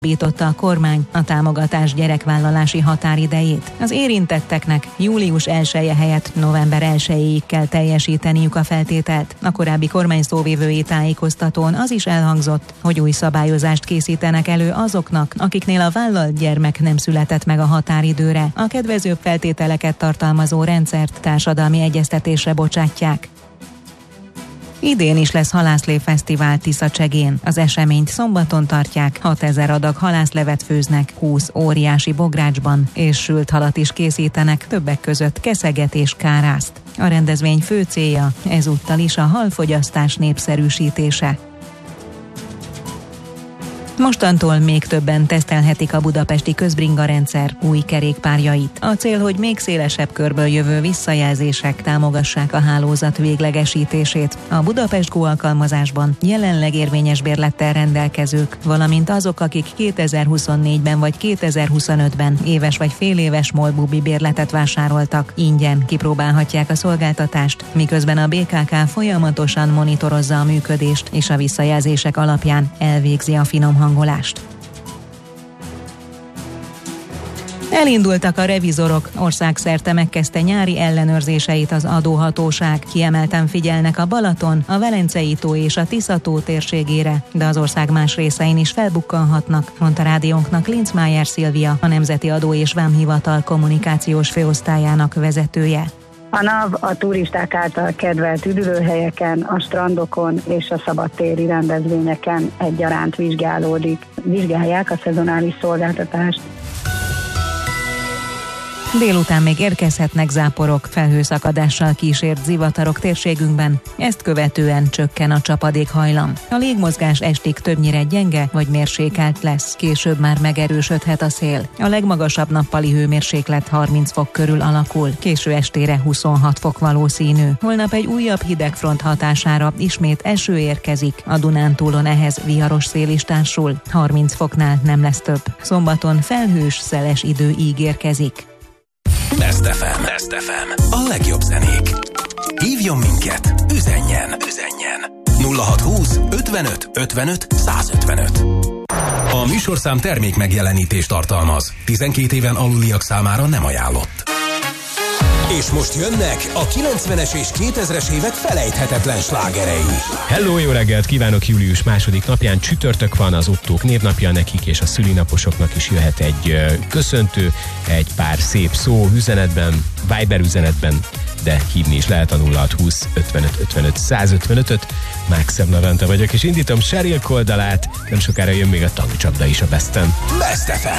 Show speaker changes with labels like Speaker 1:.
Speaker 1: Bította a kormány a támogatás gyerekvállalási határidejét. Az érintetteknek július 1-je helyett november 1-ig kell teljesíteniük a feltételt. A korábbi kormány szóvivői tájékoztatón az is elhangzott, hogy új szabályozást készítenek elő azoknak, akiknél a vállalt gyermek nem született meg a határidőre. A kedvezőbb feltételeket tartalmazó rendszert társadalmi egyeztetésre bocsátják. Idén is lesz halászlé-fesztivál Tiszacsegén. Az eseményt szombaton tartják, 6000 adag halászlevet főznek 20 óriási bográcsban, és sült halat is készítenek, többek között keszeget és kárászt. A rendezvény fő célja ezúttal is a halfogyasztás népszerűsítése. Mostantól még többen tesztelhetik a budapesti közbringa rendszer új kerékpárjait. A cél, hogy még szélesebb körből jövő visszajelzések támogassák a hálózat véglegesítését. A Budapest Go alkalmazásban jelenleg érvényes bérlettel rendelkezők, valamint azok, akik 2024-ben vagy 2025-ben éves vagy féléves MOL-bubi bérletet vásároltak, ingyen kipróbálhatják a szolgáltatást, miközben a BKK folyamatosan monitorozza a működést és a visszajelzések alapján elvégzi a finom hangolást. Elindultak a revizorok, országszerte megkezdte nyári ellenőrzéseit az adóhatóság. Kiemelten figyelnek a Balaton, a Velencei-tó és a Tisza-tó térségére, de az ország más részein is felbukkanhatnak, mondta rádiónknak Linzmájer Szilvia, a Nemzeti Adó és Vámhivatal kommunikációs főosztályának vezetője.
Speaker 2: A NAV a turisták által kedvelt üdülőhelyeken, a strandokon és a szabadtéri rendezvényeken egyaránt vizsgálják a szezonális szolgáltatást.
Speaker 1: Délután még érkezhetnek záporok, felhőszakadással kísért zivatarok térségünkben, ezt követően csökken a csapadékhajlam. A légmozgás estig többnyire gyenge vagy mérsékelt lesz, később már megerősödhet a szél. A legmagasabb nappali hőmérséklet 30 fok körül alakul, késő estére 26 fok valószínű. Holnap egy újabb hidegfront hatására ismét eső érkezik, a Dunántúlon ehhez viharos szél is társul, 30 foknál nem lesz több. Szombaton felhős, szeles idő ígérkezik.
Speaker 3: Best FM. A legjobb zenék. Hívjon minket, üzenjen. 0620 55 55 155. A műsorszám termék megjelenítést tartalmaz. 12 éven aluliak számára nem ajánlott. És most jönnek a 90-es és 2000-es évek felejthetetlen slágerei.
Speaker 4: Hello, jó reggelt kívánok! Július 2. napján csütörtök van, az Ottók névnapja, nekik és a szülinaposoknak is jöhet egy köszöntő, egy pár szép szó üzenetben, Viber üzenetben, de hívni is lehet a 0620 55 55 155-öt. Máxem Levente vagyok, és indítom Sheryl Cole dalát, nem sokára jön még a tanúcsapda is a Besten.
Speaker 3: Best FM.